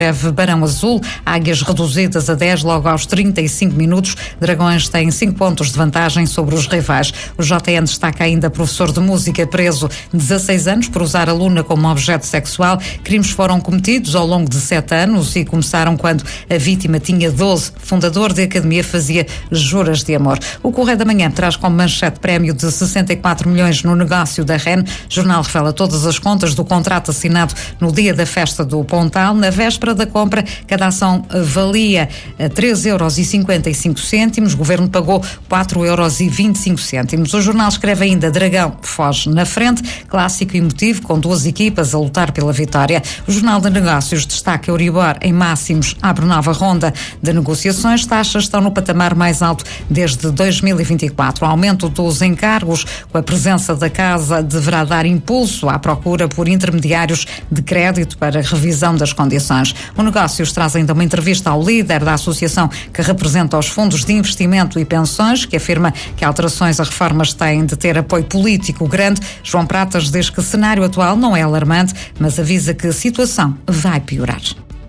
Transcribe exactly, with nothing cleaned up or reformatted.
Breve Barão Azul, Águias reduzidas a dez logo aos trinta e cinco minutos. Dragões têm cinco pontos de vantagem sobre os rivais. O J N destaca ainda professor de música preso dezasseis anos por usar aluna como objeto sexual. Crimes foram cometidos ao longo de sete anos e começaram quando a vítima tinha doze. Fundador de academia fazia juras de amor. O Correio da Manhã traz como manchete prémio de sessenta e quatro milhões no negócio da R E N. O jornal revela todas as contas do contrato assinado no dia da festa do Pontal. Na véspera da compra, cada ação valia três euros e cinquenta e cinco cêntimos. O governo pagou quatro euros e vinte e cinco cêntimos. O jornal escreve ainda: Dragão foge na frente, clássico e emotivo, com duas equipas a lutar pela vitória. O Jornal de Negócios destaca Euribor em máximos, abre nova ronda de negociações. Taxas estão no patamar mais alto desde dois mil e vinte e quatro. O aumento dos encargos com a presença da Casa deverá dar impulso à procura por intermediários de crédito para revisão das condições. O Negócios traz ainda uma entrevista ao líder da associação que representa os fundos de investimento e pensões, que afirma que alterações a reformas têm de ter apoio político grande. João Pratas diz que o cenário atual não é alarmante, mas avisa que a situação vai piorar.